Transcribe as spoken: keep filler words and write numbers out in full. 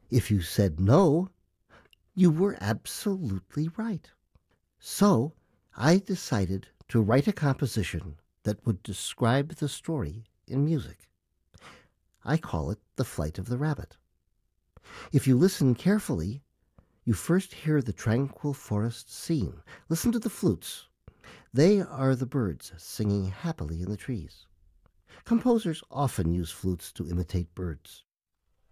If you said no, you were absolutely right. So I decided to write a composition that would describe the story in music. I call it The Flight of the Rabbit. If you listen carefully, you first hear the tranquil forest scene. Listen to the flutes. They are the birds singing happily in the trees. Composers often use flutes to imitate birds.